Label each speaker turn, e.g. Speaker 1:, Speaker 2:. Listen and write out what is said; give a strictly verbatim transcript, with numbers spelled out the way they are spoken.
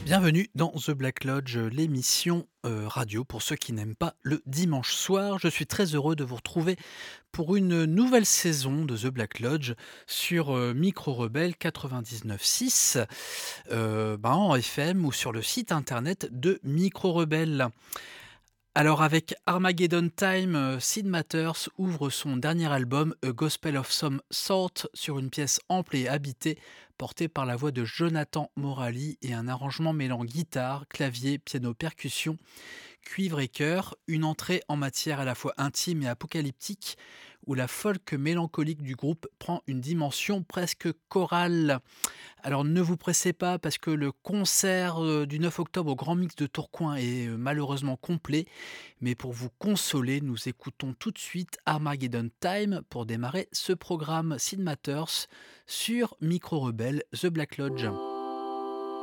Speaker 1: Bienvenue dans The Black Lodge, l'émission euh, radio pour ceux qui n'aiment pas le dimanche soir. Je suis très heureux de vous retrouver pour une nouvelle saison de The Black Lodge sur euh, Micro Rebelle quatre-vingt-dix-neuf virgule six euh, ben, en F M ou sur le site internet de Micro Rebelle. Alors avec Armageddon Time, euh, Sid Matters ouvre son dernier album A Gospel of Some Sort sur une pièce ample et habitée portée par la voix de Jonathan Morali et un arrangement mêlant guitare, clavier, piano, percussion, cuivre et chœur, une entrée en matière à la fois intime et apocalyptique où la folk mélancolique du groupe prend une dimension presque chorale. Alors ne vous pressez pas parce que le concert euh, du neuf octobre au Grand Mix de Tourcoing est euh, malheureusement complet, mais pour vous consoler, nous écoutons tout de suite Armageddon Time pour démarrer ce programme Sid Matters sur Micro Rebelle The Black Lodge.